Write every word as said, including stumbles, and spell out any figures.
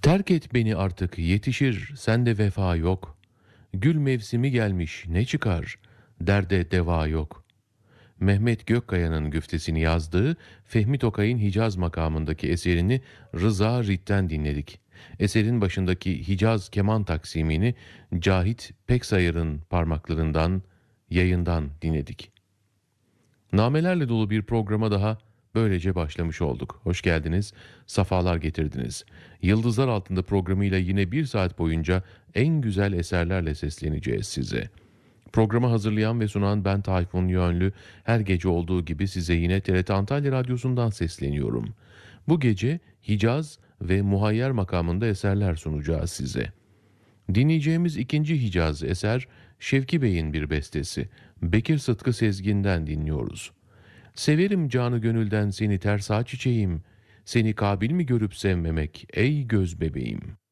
Terk et beni artık yetişir sende vefa yok. Gül mevsimi gelmiş ne çıkar derde deva yok. Mehmet Gökkaya'nın güftesini yazdığı Fehmi Tokay'ın Hicaz makamındaki eserini Rıza Rit'ten dinledik. Eserin başındaki Hicaz keman taksimini Cahit Peksayır'ın parmaklarından, yayından dinledik. Namelerle dolu bir programa daha böylece başlamış olduk. Hoş geldiniz, safalar getirdiniz. Yıldızlar Altında programıyla yine bir saat boyunca en güzel eserlerle sesleneceğiz size. Programı hazırlayan ve sunan ben Tayfun Yönlü, her gece olduğu gibi size yine T R T Antalya Radyosu'ndan sesleniyorum. Bu gece Hicaz ve Muhayyer makamında eserler sunacağız size. Dinleyeceğimiz ikinci Hicaz eser Şevki Bey'in bir bestesi. Bekir Sıtkı Sezgin'den dinliyoruz. Severim canı gönülden seni tersa çiçeğim, seni kabil mi görüp sevmemek ey göz bebeğim.